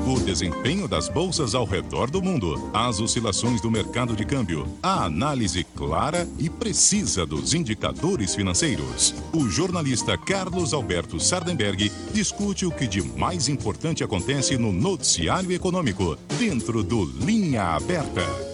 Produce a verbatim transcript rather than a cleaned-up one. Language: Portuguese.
O desempenho das bolsas ao redor do mundo, as oscilações do mercado de câmbio, a análise clara e precisa dos indicadores financeiros. O jornalista Carlos Alberto Sardenberg discute o que de mais importante acontece no noticiário econômico, dentro do Linha Aberta.